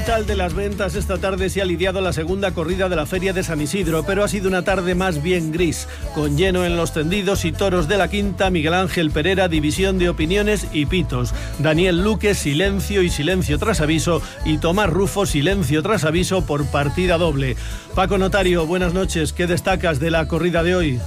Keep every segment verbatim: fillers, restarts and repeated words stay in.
Tal de las ventas, esta tarde se ha lidiado la segunda corrida de la Feria de San Isidro, pero ha sido una tarde más bien gris, con lleno en los tendidos y toros de la Quinta, Miguel Ángel Perera, división de opiniones y pitos, Daniel Luque, silencio y silencio tras aviso, y Tomás Rufo, silencio tras aviso por partida doble. Paco Notario, buenas noches, ¿qué destacas de la corrida de hoy?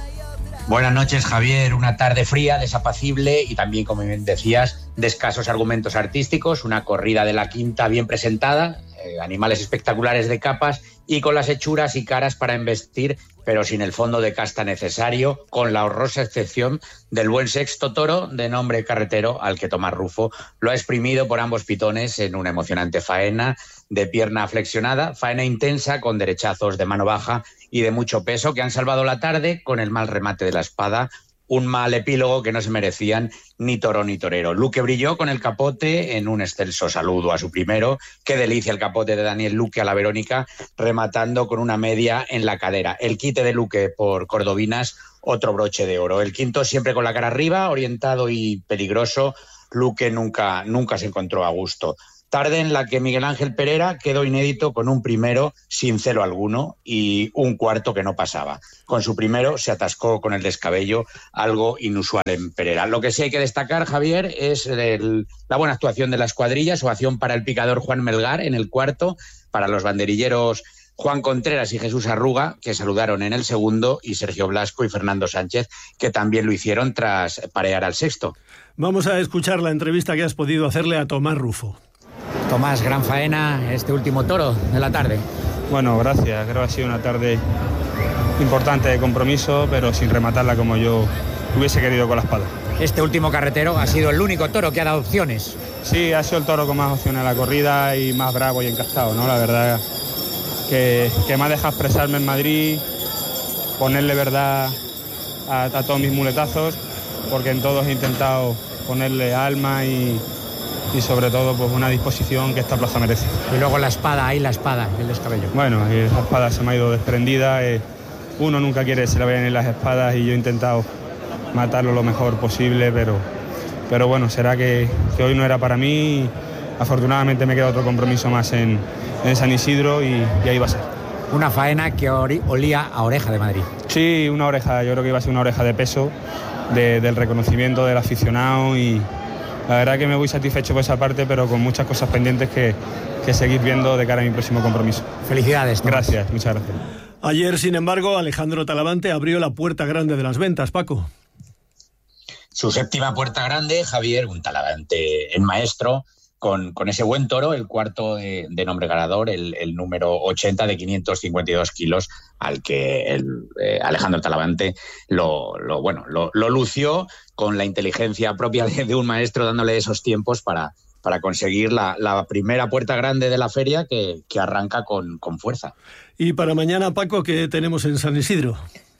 Buenas noches, Javier. Una tarde fría, desapacible y también, como bien decías, de escasos argumentos artísticos. Una corrida de la Quinta bien presentada, eh, animales espectaculares de capas y con las hechuras y caras para embestir, pero sin el fondo de casta necesario, con la horrorosa excepción del buen sexto toro de nombre Carretero, al que Tomás Rufo lo ha exprimido por ambos pitones en una emocionante faena de pierna flexionada, faena intensa con derechazos de mano baja y de mucho peso que han salvado la tarde con el mal remate de la espada, un mal epílogo que no se merecían ni toro ni torero. Luque brilló con el capote en un excelso saludo a su primero. Qué delicia el capote de Daniel Luque a la Verónica, rematando con una media en la cadera. El quite de Luque por cordobinas, otro broche de oro. El quinto siempre con la cara arriba, orientado y peligroso. Luque nunca, nunca se encontró a gusto. Tarde en la que Miguel Ángel Perera quedó inédito con un primero sin celo alguno y un cuarto que no pasaba. Con su primero se atascó con el descabello, algo inusual en Perera. Lo que sí hay que destacar, Javier, es el, la buena actuación de las cuadrillas, ovación para el picador Juan Melgar en el cuarto, para los banderilleros Juan Contreras y Jesús Arruga, que saludaron en el segundo, y Sergio Blasco y Fernando Sánchez, que también lo hicieron tras parear al sexto. Vamos a escuchar la entrevista que has podido hacerle a Tomás Rufo. Tomás, gran faena, este último toro de la tarde. Bueno, gracias. Creo que ha sido una tarde importante de compromiso, pero sin rematarla como yo hubiese querido con la espada. Este último Carretero ha sido el único toro que ha dado opciones. Sí, ha sido el toro con más opciones a la corrida y más bravo y encastado, ¿no? La verdad que, que me ha dejado expresarme en Madrid, ponerle verdad a, a todos mis muletazos, porque en todos he intentado ponerle alma y... y sobre todo pues una disposición que esta plaza merece. Y luego la espada, ahí la espada, el descabello. Bueno, esa espada se me ha ido desprendida, eh, uno nunca quiere que se le vayan en las espadas y yo he intentado matarlo lo mejor posible, pero, pero bueno, será que, que hoy no era para mí. Afortunadamente me queda otro compromiso más en, en San Isidro y, y ahí va a ser. Una faena que olía a oreja de Madrid. Sí, una oreja, yo creo que iba a ser una oreja de peso, de, del reconocimiento del aficionado y la verdad que me voy satisfecho por esa parte, pero con muchas cosas pendientes que, que seguir viendo de cara a mi próximo compromiso. Felicidades, Tomás. Gracias, muchas gracias. Ayer, sin embargo, Alejandro Talavante abrió la puerta grande de las ventas, Paco. Su séptima puerta grande, Javier, un Talavante en maestro, con, con ese buen toro, el cuarto de, de nombre ganador, el, el número ochenta de quinientos cincuenta y dos kilos, al que el, eh, Alejandro Talavante lo, lo, bueno, lo, lo lució con la inteligencia propia de, de un maestro, dándole esos tiempos para, para conseguir la, la primera puerta grande de la feria que, que arranca con, con fuerza. Y para mañana, Paco, ¿qué tenemos en San Isidro?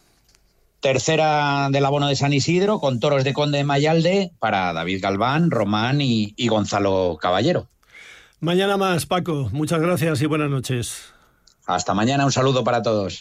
Tercera del abono de San Isidro, con toros de Conde de Mayalde para David Galván, Román y, y Gonzalo Caballero. Mañana más, Paco. Muchas gracias y buenas noches. Hasta mañana, un saludo para todos.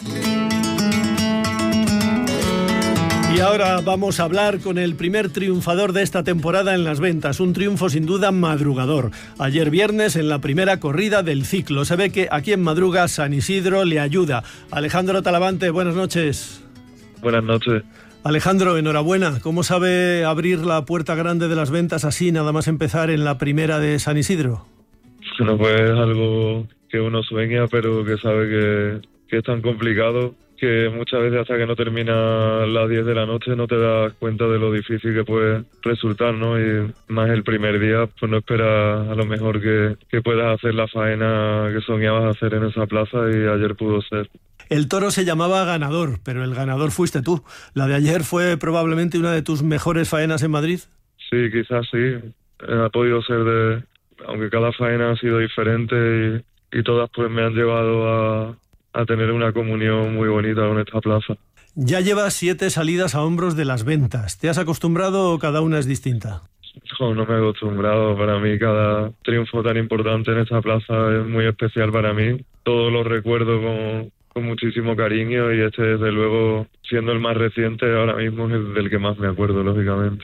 Y ahora vamos a hablar con el primer triunfador de esta temporada en las ventas, un triunfo sin duda madrugador. Ayer viernes en la primera corrida del ciclo. Se ve que aquí en Madruga San Isidro le ayuda. Alejandro Talavante, buenas noches. Buenas noches. Alejandro, enhorabuena. ¿Cómo sabe abrir la puerta grande de las ventas así, nada más empezar en la primera de San Isidro? No, pues es algo que uno sueña, pero que sabe que, que es tan complicado que muchas veces hasta que no termina las diez de la noche no te das cuenta de lo difícil que puede resultar, ¿no? Y más el primer día, pues no esperas a lo mejor que, que puedas hacer la faena que soñabas hacer en esa plaza y ayer pudo ser. El toro se llamaba Ganador, pero el ganador fuiste tú. ¿La de ayer fue probablemente una de tus mejores faenas en Madrid? Sí, quizás sí. Ha podido ser de... Aunque cada faena ha sido diferente y, y todas pues me han llevado a, a tener una comunión muy bonita con esta plaza. Ya llevas siete salidas a hombros de las ventas. ¿Te has acostumbrado o cada una es distinta? No, no me he acostumbrado. Para mí cada triunfo tan importante en esta plaza es muy especial para mí. Todo lo recuerdo con... con muchísimo cariño y este desde luego siendo el más reciente ahora mismo es el del que más me acuerdo, lógicamente.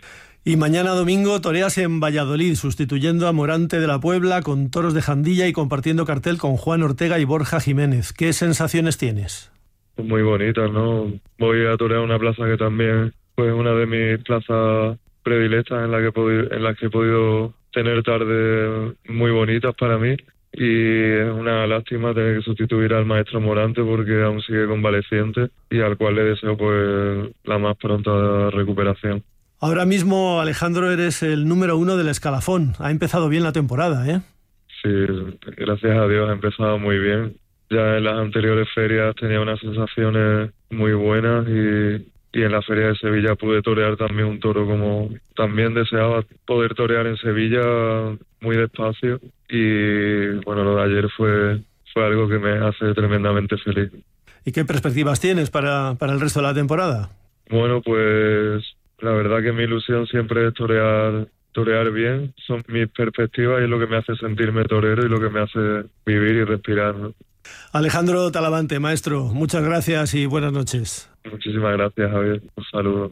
Y mañana domingo toreas en Valladolid, sustituyendo a Morante de la Puebla con toros de Jandilla y compartiendo cartel con Juan Ortega y Borja Jiménez. ¿Qué sensaciones tienes? Muy bonitas, ¿no? Voy a torear una plaza que también fue una de mis plazas predilectas en la que he podido, en la que he podido tener tardes muy bonitas para mí. Y es una lástima tener que sustituir al maestro Morante porque aún sigue convaleciente y al cual le deseo pues la más pronta recuperación. Ahora mismo, Alejandro, eres el número uno del escalafón. Ha empezado bien la temporada, ¿eh? Sí, gracias a Dios ha empezado muy bien. Ya en las anteriores ferias tenía unas sensaciones muy buenas y, y en la feria de Sevilla pude torear también un toro como también deseaba poder torear en Sevilla muy despacio. Y bueno, lo de ayer fue, fue algo que me hace tremendamente feliz. ¿Y qué perspectivas tienes para, para el resto de la temporada? Bueno, pues la verdad que mi ilusión siempre es torear, torear bien. Son mis perspectivas y es lo que me hace sentirme torero y lo que me hace vivir y respirar, ¿no? Alejandro Talavante, maestro, muchas gracias y buenas noches. Muchísimas gracias, Javier. Un saludo.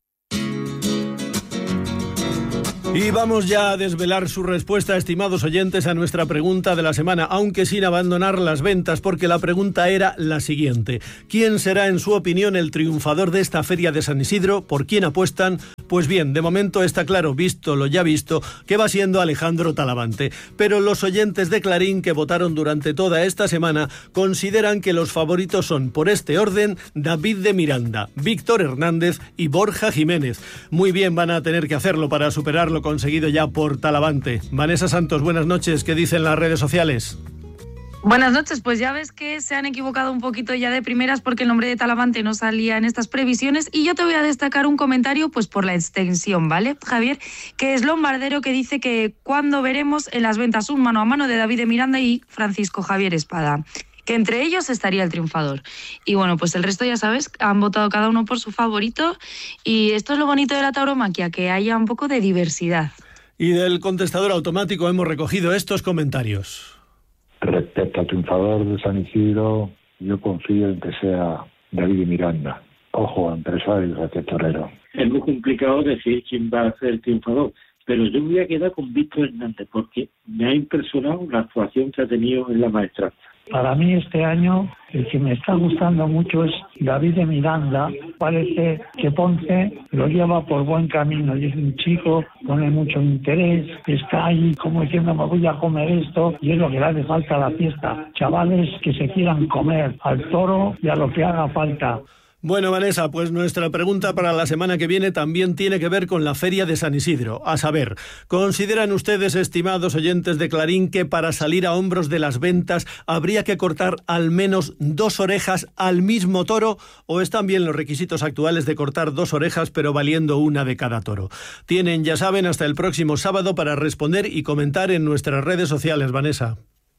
Y vamos ya a desvelar su respuesta, estimados oyentes, a nuestra pregunta de la semana, aunque sin abandonar las ventas, porque la pregunta era la siguiente. ¿Quién será, en su opinión, el triunfador de esta feria de San Isidro? ¿Por quién apuestan? Pues bien, de momento está claro, visto lo ya visto, que va siendo Alejandro Talavante. Pero los oyentes de Clarín que votaron durante toda esta semana consideran que los favoritos son, por este orden, David de Miranda, Víctor Hernández y Borja Jiménez. Muy bien van a tener que hacerlo para superarlo conseguido ya por Talavante. Vanessa Santos, buenas noches. ¿Qué dicen las redes sociales? Buenas noches, pues ya ves que se han equivocado un poquito ya de primeras porque el nombre de Talavante no salía en estas previsiones y yo te voy a destacar un comentario pues por la extensión, ¿vale, Javier? Que es Lombardero, que dice que cuando veremos en las ventas un mano a mano de David de Miranda y Francisco Javier Espada, que entre ellos estaría el triunfador. Y bueno, pues el resto ya sabes, han votado cada uno por su favorito y esto es lo bonito de la tauromaquia, que haya un poco de diversidad. Y del contestador automático hemos recogido estos comentarios. Respecto al triunfador de San Isidro, yo confío en que sea David de Miranda. Ojo, empresario y torero. Es muy complicado decir quién va a ser el triunfador, pero yo me voy a quedar con Víctor Hernández porque me ha impresionado la actuación que ha tenido en la maestranza. Para mí este año el que me está gustando mucho es David de Miranda. Parece que Ponce lo lleva por buen camino y es un chico, pone mucho interés, está ahí como diciendo me voy a comer esto y es lo que le hace falta a la fiesta. Chavales que se quieran comer al toro y a lo que haga falta. Bueno, Vanessa, pues nuestra pregunta para la semana que viene también tiene que ver con la Feria de San Isidro. A saber, ¿consideran ustedes, estimados oyentes de Clarín, que para salir a hombros de las ventas habría que cortar al menos dos orejas al mismo toro? ¿O están bien los requisitos actuales de cortar dos orejas pero valiendo una de cada toro? Tienen, ya saben, hasta el próximo sábado para responder y comentar en nuestras redes sociales, Vanessa.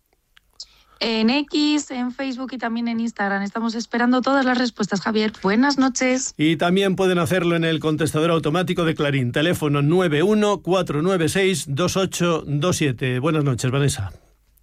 En X, en Facebook y también en Instagram. Estamos esperando todas las respuestas, Javier. Buenas noches. Y también pueden hacerlo en el contestador automático de Clarín. Teléfono nueve uno cuatro nueve seis dos ocho dos siete. Buenas noches, Vanessa.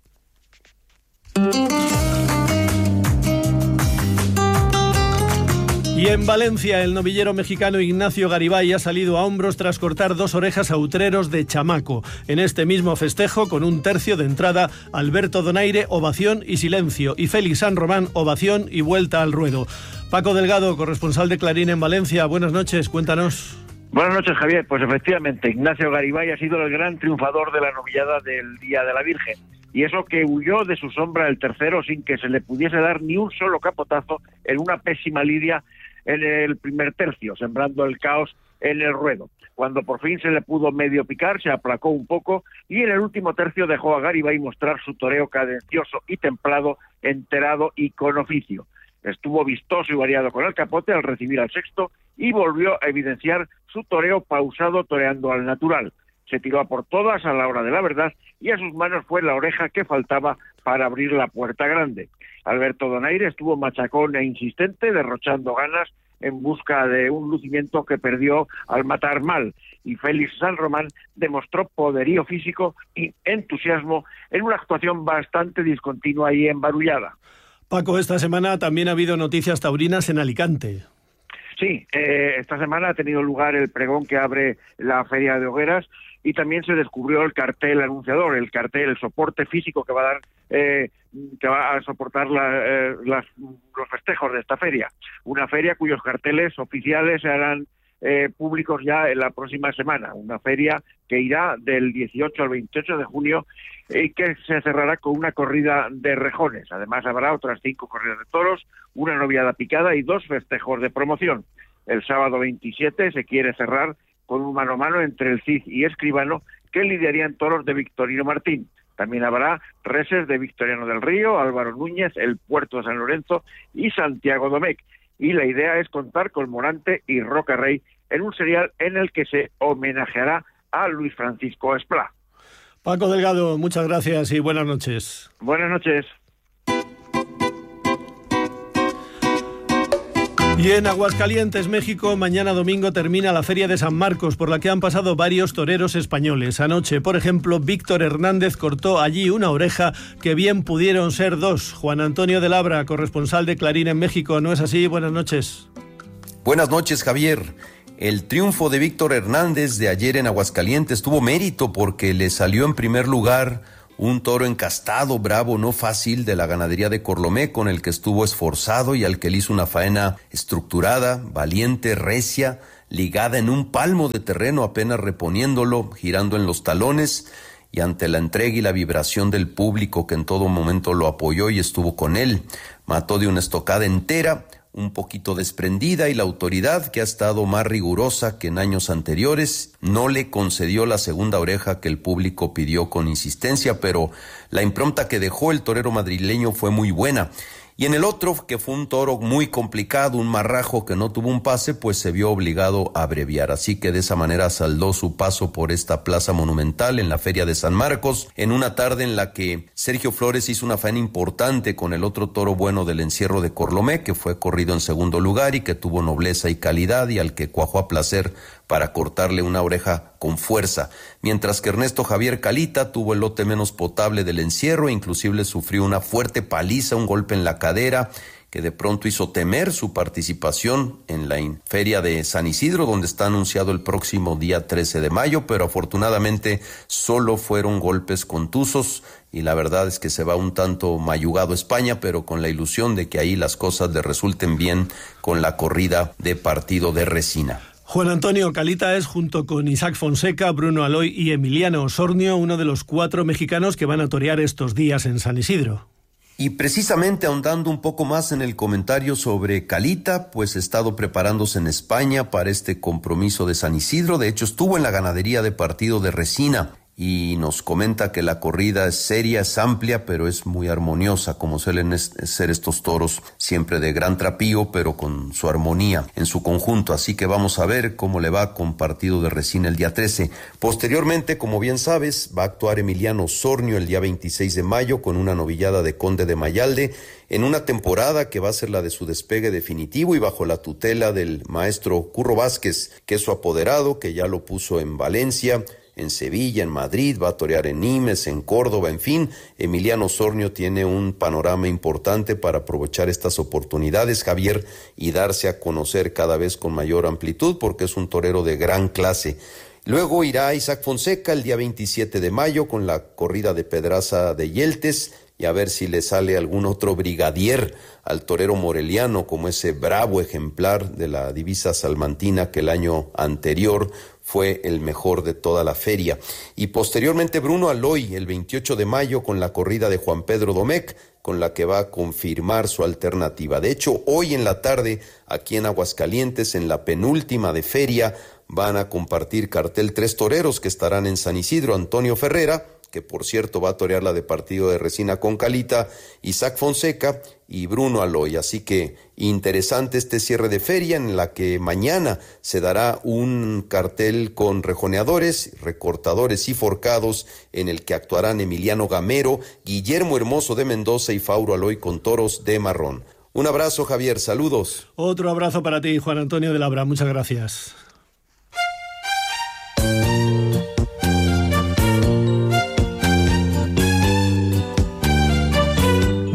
Y en Valencia, el novillero mexicano Ignacio Garibay ha salido a hombros tras cortar dos orejas a utreros de Chamaco. En este mismo festejo, con un tercio de entrada, Alberto Donaire, ovación y silencio, y Félix San Román, ovación y vuelta al ruedo. Paco Delgado, corresponsal de Clarín en Valencia, buenas noches, cuéntanos. Buenas noches, Javier. Pues efectivamente, Ignacio Garibay ha sido el gran triunfador de la novillada del Día de la Virgen. Y eso que huyó de su sombra el tercero sin que se le pudiese dar ni un solo capotazo en una pésima lidia en el primer tercio, sembrando el caos en el ruedo. Cuando por fin se le pudo medio picar, se aplacó un poco y en el último tercio dejó a Garibay mostrar su toreo cadencioso y templado, enterado y con oficio. Estuvo vistoso y variado con el capote al recibir al sexto y volvió a evidenciar su toreo pausado, toreando al natural. Se tiró a por todas a la hora de la verdad y a sus manos fue la oreja que faltaba para abrir la puerta grande. Alberto Donaire estuvo machacón e insistente, derrochando ganas en busca de un lucimiento que perdió al matar mal. Y Félix San Román demostró poderío físico y entusiasmo en una actuación bastante discontinua y embarullada. Paco, esta semana también ha habido noticias taurinas en Alicante. Sí, eh, esta semana ha tenido lugar el pregón que abre la Feria de Hogueras y también se descubrió el cartel anunciador, el cartel, el soporte físico que va a dar, eh, que va a soportar la, eh, las, los festejos de esta feria. Una feria cuyos carteles oficiales se harán eh, públicos ya en la próxima semana. Una feria que irá del dieciocho al veintiocho de junio y que se cerrará con una corrida de rejones. Además habrá otras cinco corridas de toros, una noviada picada y dos festejos de promoción. El sábado veintisiete se quiere cerrar con un mano a mano entre el Cid y Escribano, que lidiarían toros de Victorino Martín. También habrá reses de Victoriano del Río, Álvaro Núñez, el Puerto de San Lorenzo y Santiago Domecq. Y la idea es contar con Morante y Roca Rey en un serial en el que se homenajeará a Luis Francisco Esplá. Paco Delgado, muchas gracias y buenas noches. Buenas noches. Y en Aguascalientes, México, mañana domingo termina la Feria de San Marcos, por la que han pasado varios toreros españoles. Anoche, por ejemplo, Víctor Hernández cortó allí una oreja que bien pudieron ser dos. Juan Antonio de Labra, corresponsal de Clarín en México, ¿no es así? Buenas noches. Buenas noches, Javier. El triunfo de Víctor Hernández de ayer en Aguascalientes tuvo mérito porque le salió en primer lugar un toro encastado, bravo, no fácil, de la ganadería de Corlomé, con el que estuvo esforzado y al que le hizo una faena estructurada, valiente, recia, ligada en un palmo de terreno, apenas reponiéndolo, girando en los talones, y ante la entrega y la vibración del público que en todo momento lo apoyó y estuvo con él. Mató de una estocada entera, un poquito desprendida, y la autoridad, que ha estado más rigurosa que en años anteriores, no le concedió la segunda oreja que el público pidió con insistencia, pero la impronta que dejó el torero madrileño fue muy buena. Y en el otro, que fue un toro muy complicado, un marrajo que no tuvo un pase, pues se vio obligado a abreviar. Así que de esa manera saldó su paso por esta plaza monumental en la Feria de San Marcos, en una tarde en la que Sergio Flores hizo una faena importante con el otro toro bueno del encierro de Corlomé, que fue corrido en segundo lugar y que tuvo nobleza y calidad y al que cuajó a placer para cortarle una oreja con fuerza, mientras que Ernesto Javier Calita tuvo el lote menos potable del encierro e inclusive sufrió una fuerte paliza, un golpe en la cadera que de pronto hizo temer su participación en la Feria de San Isidro, donde está anunciado el próximo día trece de mayo, pero afortunadamente solo fueron golpes contusos y la verdad es que se va un tanto mayugado España, pero con la ilusión de que ahí las cosas le resulten bien con la corrida de partido de Resina. Juan Antonio, Calita es, junto con Isaac Fonseca, Bruno Aloy y Emiliano Osornio, uno de los cuatro mexicanos que van a torear estos días en San Isidro. Y precisamente ahondando un poco más en el comentario sobre Calita, pues ha estado preparándose en España para este compromiso de San Isidro. De hecho, estuvo en la ganadería de partido de Resina y nos comenta que la corrida es seria, es amplia, pero es muy armoniosa, como suelen ser estos toros, siempre de gran trapío, pero con su armonía en su conjunto. Así que vamos a ver cómo le va con partido de Resina el día trece. Posteriormente, como bien sabes, va a actuar Emiliano Osornio el día veintiséis de mayo con una novillada de Conde de Mayalde, en una temporada que va a ser la de su despegue definitivo y bajo la tutela del maestro Curro Vázquez, que es su apoderado, que ya lo puso en Valencia, en Sevilla, en Madrid, va a torear en Nimes, en Córdoba, en fin. Emiliano Osornio tiene un panorama importante para aprovechar estas oportunidades, Javier, y darse a conocer cada vez con mayor amplitud, porque es un torero de gran clase. Luego irá Isaac Fonseca el día veintisiete de mayo con la corrida de Pedraza de Yeltes, y a ver si le sale algún otro brigadier al torero moreliano, como ese bravo ejemplar de la divisa salmantina que el año anterior fue el mejor de toda la feria. Y posteriormente Bruno Aloy el veintiocho de mayo con la corrida de Juan Pedro Domecq, con la que va a confirmar su alternativa. De hecho, hoy en la tarde, aquí en Aguascalientes, en la penúltima de feria, van a compartir cartel tres toreros que estarán en San Isidro: Antonio Ferrera, que por cierto va a torear la de partido de Resina con Calita, Isaac Fonseca y Bruno Aloy. Así que interesante este cierre de feria, en la que mañana se dará un cartel con rejoneadores, recortadores y forcados, en el que actuarán Emiliano Gamero, Guillermo Hermoso de Mendoza y Fauro Aloy con toros de marrón. Un abrazo, Javier, saludos. Otro abrazo para ti, Juan Antonio de Labra, muchas gracias.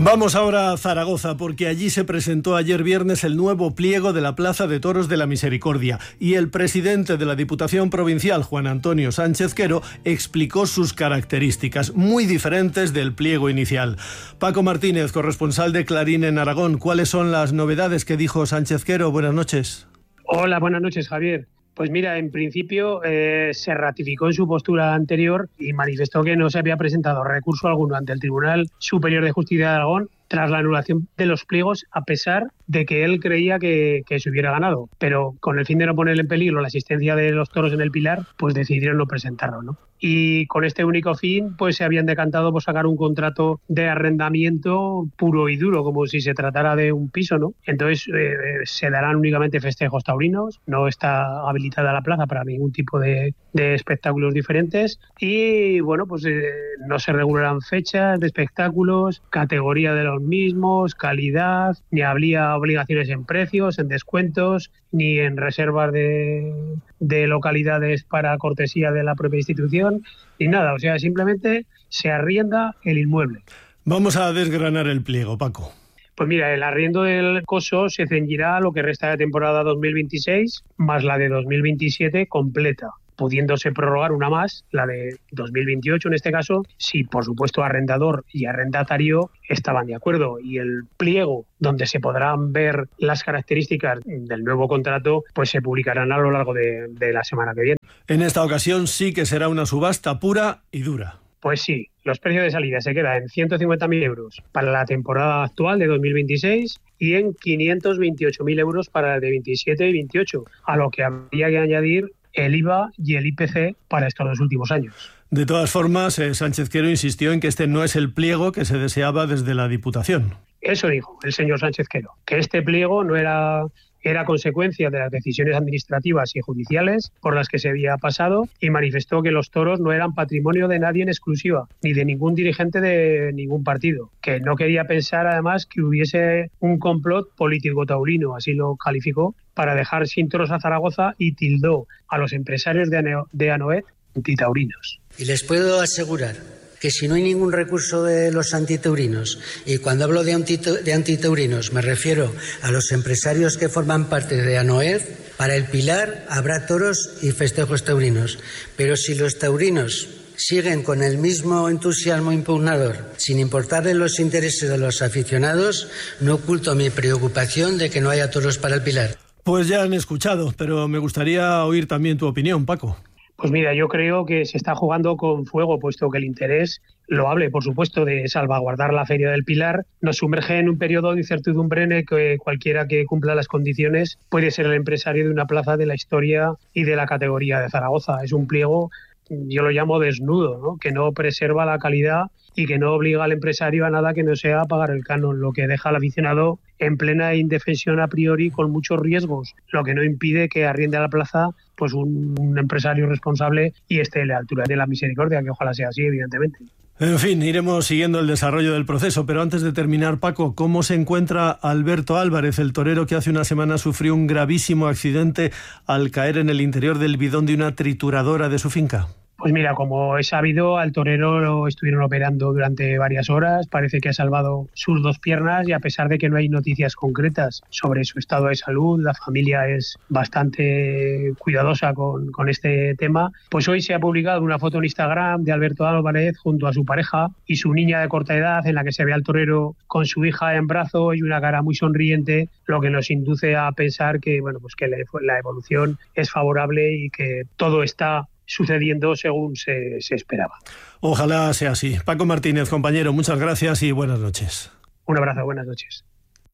Vamos ahora a Zaragoza, porque allí se presentó ayer viernes el nuevo pliego de la Plaza de Toros de la Misericordia y el presidente de la Diputación Provincial, Juan Antonio Sánchez Quero, explicó sus características, muy diferentes del pliego inicial. Paco Martínez, corresponsal de Clarín en Aragón, ¿cuáles son las novedades que dijo Sánchez Quero? Buenas noches. Hola, buenas noches, Javier. Pues mira, en principio eh, se ratificó en su postura anterior y manifestó que no se había presentado recurso alguno ante el Tribunal Superior de Justicia de Aragón tras la anulación de los pliegos, a pesar de que él creía que, que se hubiera ganado. Pero con el fin de no poner en peligro la asistencia de los toros en el Pilar, pues decidieron no presentarlo, ¿no? Y con este único fin, pues se habían decantado por sacar un contrato de arrendamiento puro y duro, como si se tratara de un piso, ¿no? Entonces eh, se darán únicamente festejos taurinos, no está habilitada la plaza para ningún tipo de, de espectáculos diferentes y, bueno, pues eh, no se regularán fechas de espectáculos, categoría de los mismos, calidad, ni habría obligaciones en precios, en descuentos, ni en reservas de, de localidades para cortesía de la propia institución, ni nada. O sea, simplemente se arrienda el inmueble. Vamos a desgranar el pliego, Paco. Pues mira, el arriendo del coso se ceñirá a lo que resta de temporada dos mil veintiséis más la de dos mil veintisiete completa, pudiéndose prorrogar una más, la de dos mil veintiocho en este caso, si por supuesto arrendador y arrendatario estaban de acuerdo. Y el pliego donde se podrán ver las características del nuevo contrato, pues se publicarán a lo largo de, de la semana que viene. En esta ocasión sí que será una subasta pura y dura. Pues sí, los precios de salida se quedan en ciento cincuenta mil euros para la temporada actual de dos mil veintiséis y en quinientos veintiocho mil euros para la de veintisiete y veintiocho, a lo que habría que añadir el I V A y el I P C para estos dos últimos años. De todas formas, eh, Sánchez Quero insistió en que este no es el pliego que se deseaba desde la Diputación. Eso dijo el señor Sánchez Quero, que este pliego no era... era consecuencia de las decisiones administrativas y judiciales por las que se había pasado y manifestó que los toros no eran patrimonio de nadie en exclusiva, ni de ningún dirigente de ningún partido, que no quería pensar además que hubiese un complot político taurino, así lo calificó, para dejar sin toros a Zaragoza y tildó a los empresarios de, Ano- de Anoet antitaurinos. Y les puedo asegurar que si no hay ningún recurso de los antitaurinos, y cuando hablo de, antita- de antitaurinos me refiero a los empresarios que forman parte de Anoed, para el Pilar habrá toros y festejos taurinos. Pero si los taurinos siguen con el mismo entusiasmo impugnador, sin importarle los intereses de los aficionados, no oculto mi preocupación de que no haya toros para el Pilar. Pues ya han escuchado, pero me gustaría oír también tu opinión, Paco. Pues mira, yo creo que se está jugando con fuego, puesto que el interés loable, por supuesto, de salvaguardar la Feria del Pilar nos sumerge en un periodo de incertidumbre en el que cualquiera que cumpla las condiciones puede ser el empresario de una plaza de la historia y de la categoría de Zaragoza. Es un pliego, yo lo llamo desnudo, ¿no?, que no preserva la calidad y que no obliga al empresario a nada que no sea pagar el canon, lo que deja al aficionado en plena indefensión a priori con muchos riesgos, lo que no impide que arriende a la plaza pues un, un empresario responsable y esté a la altura de la misericordia, que ojalá sea así, evidentemente. En fin, iremos siguiendo el desarrollo del proceso, pero antes de terminar, Paco, ¿cómo se encuentra Alberto Álvarez, el torero que hace una semana sufrió un gravísimo accidente al caer en el interior del bidón de una trituradora de su finca? Pues mira, como es sabido, al torero lo estuvieron operando durante varias horas, parece que ha salvado sus dos piernas y a pesar de que no hay noticias concretas sobre su estado de salud, la familia es bastante cuidadosa con, con este tema, pues hoy se ha publicado una foto en Instagram de Alberto Álvarez junto a su pareja y su niña de corta edad en la que se ve al torero con su hija en brazo y una cara muy sonriente, lo que nos induce a pensar que, bueno, pues que la evolución es favorable y que todo está sucediendo según se, se esperaba. Ojalá sea así. Paco Martínez, compañero, muchas gracias y buenas noches. Un abrazo, buenas noches.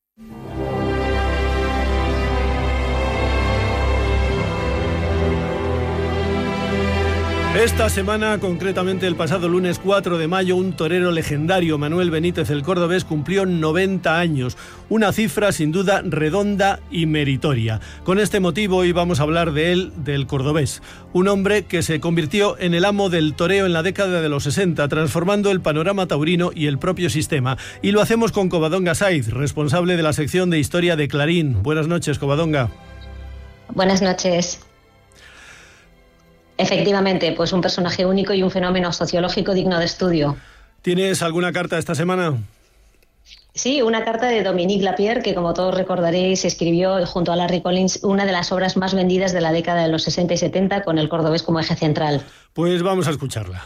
Esta semana, concretamente el pasado lunes cuatro de mayo, un torero legendario, Manuel Benítez el Cordobés, cumplió noventa años, una cifra sin duda redonda y meritoria. Con este motivo hoy vamos a hablar de él, del Cordobés, un hombre que se convirtió en el amo del toreo en la década de los sesenta, transformando el panorama taurino y el propio sistema. Y lo hacemos con Covadonga Saiz, responsable de la sección de Historia de Clarín. Buenas noches, Covadonga. Buenas noches. Efectivamente, pues un personaje único y un fenómeno sociológico digno de estudio. ¿Tienes alguna carta esta semana? Sí, una carta de Dominique Lapierre, que como todos recordaréis escribió junto a Larry Collins una de las obras más vendidas de la década de los sesenta y setenta, con el cordobés como eje central. Pues vamos a escucharla.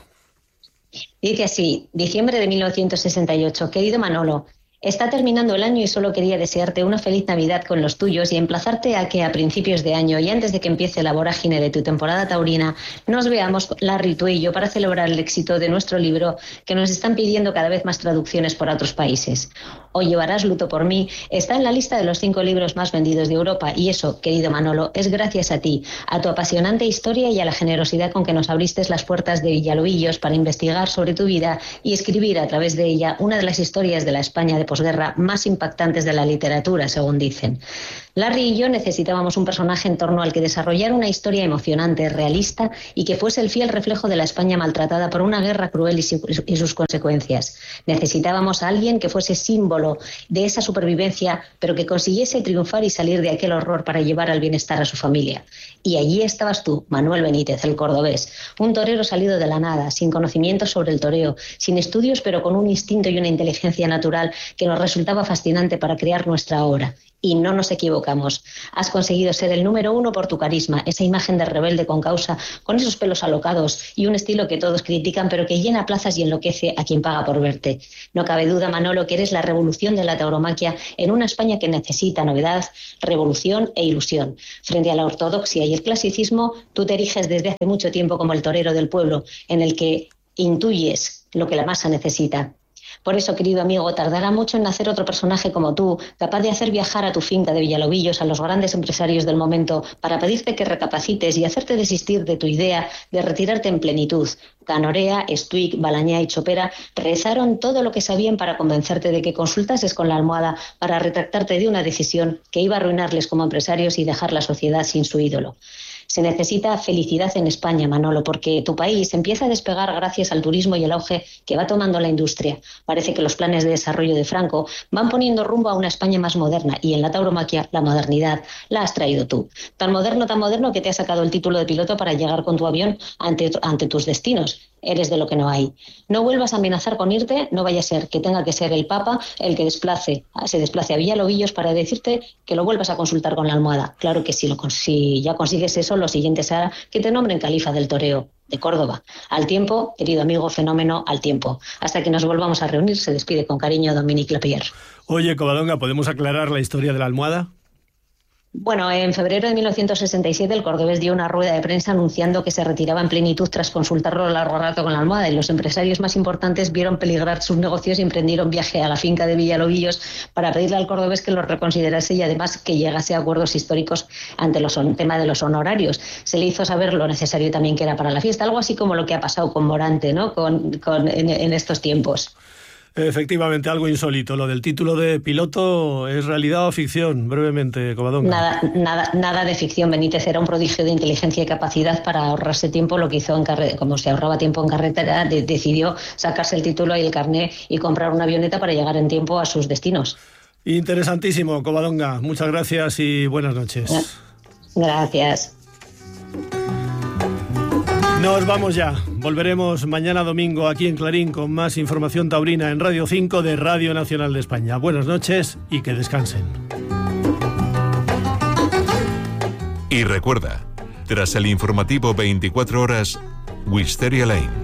Dice así: diciembre de mil novecientos sesenta y ocho. Querido Manolo, está terminando el año y solo quería desearte una feliz Navidad con los tuyos y emplazarte a que a principios de año y antes de que empiece la vorágine de tu temporada taurina nos veamos, Larry, tú y yo, para celebrar el éxito de nuestro libro, que nos están pidiendo cada vez más traducciones por otros países. O llevarás luto por mí está en la lista de los cinco libros más vendidos de Europa, y eso, querido Manolo, es gracias a ti, a tu apasionante historia y a la generosidad con que nos abriste las puertas de Villalobillos para investigar sobre tu vida y escribir a través de ella una de las historias de la España de posguerra más impactantes de la literatura, según dicen. Larry y yo necesitábamos un personaje en torno al que desarrollar una historia emocionante, realista y que fuese el fiel reflejo de la España maltratada por una guerra cruel y, su, y sus consecuencias. Necesitábamos a alguien que fuese símbolo de esa supervivencia, pero que consiguiese triunfar y salir de aquel horror para llevar al bienestar a su familia. Y allí estabas tú, Manuel Benítez, el cordobés, un torero salido de la nada, sin conocimientos sobre el toreo, sin estudios, pero con un instinto y una inteligencia natural que nos resultaba fascinante para crear nuestra obra. Y no nos equivocamos. Has conseguido ser el número uno por tu carisma, esa imagen de rebelde con causa, con esos pelos alocados y un estilo que todos critican, pero que llena plazas y enloquece a quien paga por verte. No cabe duda, Manolo, que eres la revolución de la tauromaquia en una España que necesita novedad, revolución e ilusión. Frente a la ortodoxia y el clasicismo, tú te eriges desde hace mucho tiempo como el torero del pueblo, en el que intuyes lo que la masa necesita. Por eso, querido amigo, tardará mucho en nacer otro personaje como tú, capaz de hacer viajar a tu finca de Villalobillos a los grandes empresarios del momento para pedirte que recapacites y hacerte desistir de tu idea de retirarte en plenitud. Canorea, Stuick, Balañá y Chopera rezaron todo lo que sabían para convencerte de que consultases con la almohada para retractarte de una decisión que iba a arruinarles como empresarios y dejar la sociedad sin su ídolo. Se necesita felicidad en España, Manolo, porque tu país empieza a despegar gracias al turismo y el auge que va tomando la industria. Parece que los planes de desarrollo de Franco van poniendo rumbo a una España más moderna, y en la tauromaquia la modernidad la has traído tú. Tan moderno, tan moderno que te has sacado el título de piloto para llegar con tu avión ante, ante tus destinos. Eres de lo que no hay. No vuelvas a amenazar con irte, no vaya a ser que tenga que ser el Papa el que desplace, se desplace a Villalobillos para decirte que lo vuelvas a consultar con la almohada. Claro que si, lo, si ya consigues eso, lo siguiente será que te nombren califa del toreo de Córdoba. Al tiempo, querido amigo, fenómeno, al tiempo. Hasta que nos volvamos a reunir, se despide con cariño Dominique Lapierre. Oye, Covadonga, ¿podemos aclarar la historia de la almohada? Bueno, en febrero de mil novecientos sesenta y siete el cordobés dio una rueda de prensa anunciando que se retiraba en plenitud tras consultarlo a largo rato con la almohada, y los empresarios más importantes vieron peligrar sus negocios y emprendieron viaje a la finca de Villalobillos para pedirle al cordobés que lo reconsiderase y además que llegase a acuerdos históricos ante los tema de los honorarios. Se le hizo saber lo necesario también que era para la fiesta, algo así como lo que ha pasado con Morante, ¿no? con, con, en, en estos tiempos. Efectivamente, algo insólito. Lo del título de piloto, ¿es realidad o ficción? Brevemente, Covadonga. Nada, nada, nada de ficción. Benítez era un prodigio de inteligencia y capacidad para ahorrarse tiempo. Lo que hizo en carretera, como se ahorraba tiempo en carretera, de, decidió sacarse el título y el carné y comprar una avioneta para llegar en tiempo a sus destinos. Interesantísimo, Covadonga. Muchas gracias y buenas noches. Gracias. Nos vamos ya. Volveremos mañana domingo aquí en Clarín con más información taurina en Radio cinco de Radio Nacional de España. Buenas noches y que descansen. Y recuerda, tras el informativo veinticuatro horas, Wisteria Lane.